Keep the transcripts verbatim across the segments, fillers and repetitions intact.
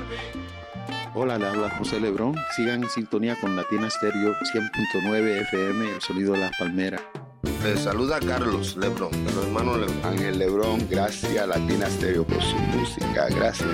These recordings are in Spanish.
Hola, le habla José Lebrón. Sigan en sintonía con Latina Stereo cien punto nueve F M, el sonido de las palmeras. Les saluda Carlos Lebrón, de los hermanos Lebrón. Ángel Lebrón, gracias a Latina Stereo por su música. Gracias.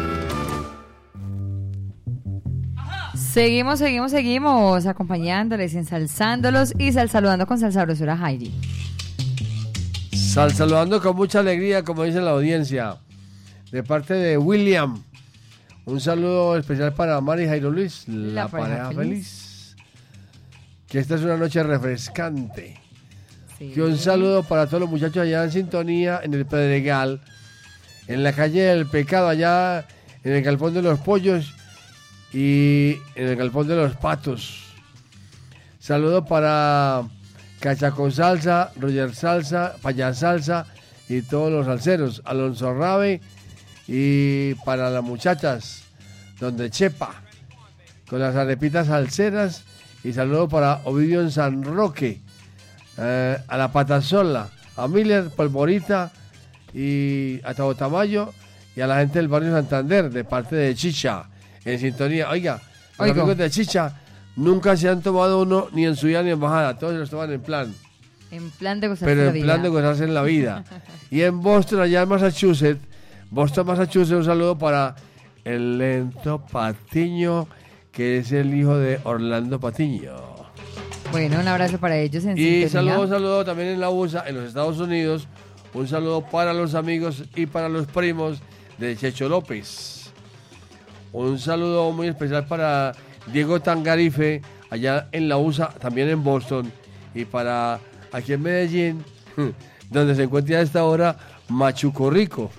Seguimos, seguimos, seguimos acompañándoles, ensalzándolos y sal saludando con salsabrosura Jairi. Sal saludando con mucha alegría, como dice la audiencia, de parte de William. Un saludo especial para Mari y Jairo Luis, la, la pareja, pareja feliz. feliz. Que esta es una noche refrescante. Sí. Que un saludo para todos los muchachos allá en sintonía, en el Pedregal, en la calle del Pecado, allá en el Galpón de los Pollos y en el Galpón de los Patos. Saludo para Cachaco Salsa, Roger Salsa, Payas Salsa y todos los salseros. Alonso Rabe y para las muchachas, donde Chepa, con las arepitas salseras. Y saludo para Ovidio en San Roque, eh, a la Patasola, a Miller, Polvorita y a Tabo Tamayo y a la gente del barrio Santander, de parte de Chicha, en sintonía. Oiga, los Oigo. amigos de Chicha nunca se han tomado uno ni en Suya ni en Bajada, todos se los toman en plan. En plan de gozarse Pero en en la plan vida. de gozarse en la vida. Y en Boston, allá en Massachusetts, Boston, Massachusetts, un saludo para el Lento Patiño, que es el hijo de Orlando Patiño. Bueno, un abrazo para ellos en Y sintonía. saludo, saludo también en la U S A, en los Estados Unidos. Un saludo para los amigos y para los primos de Checho López. Un saludo muy especial para Diego Tangarife, allá en la U S A, también en Boston. Y para aquí en Medellín, donde se encuentra a esta hora Machuco Rico.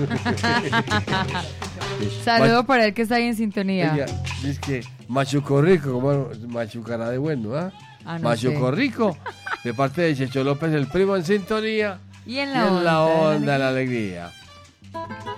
Saludo Mach- para él que está ahí en sintonía. Ella, es que Machuco Rico, como machucará de bueno, ¿ah? Ah, no Machuco sé. Rico, de parte de Checho López, el primo en sintonía. Y en Y la en la onda de la onda de la alegría.